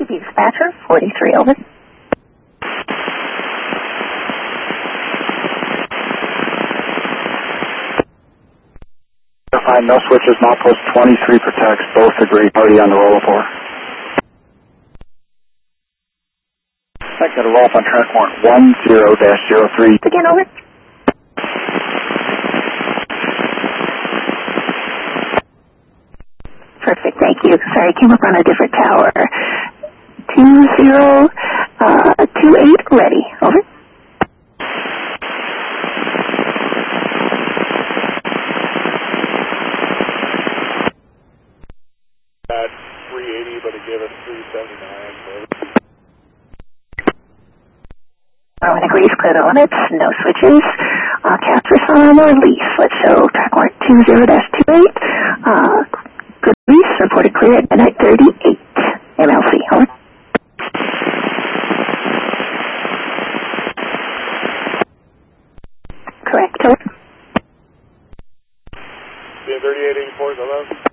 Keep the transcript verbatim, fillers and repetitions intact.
Dispatcher, forty-three, over. Five, no switches, not post twenty-three protects, both agree, party on the roll for. I got a roll up on track warrant one zero dash zero three. Again, over. Perfect, thank you. Sorry, came up on a different tower. Two zero, uh, two eight, ready, over. At three eighty, but it gave us three seventy-nine. Oh, and agrees, clear the limits, no switches. Uh, capture some release. Let's show track warrant two zero dash two eight. Uh, good release, reported clear at midnight thirty-eight. M L C, over. Correct, over. thirty-eight eighty-four is eleven.